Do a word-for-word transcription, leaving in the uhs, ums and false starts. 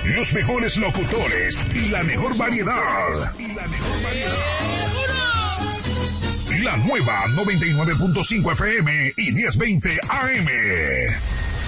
Los mejores locutores y la mejor variedad. Y la mejor variedad. La nueva noventa y nueve punto cinco F M y diez veinte A M.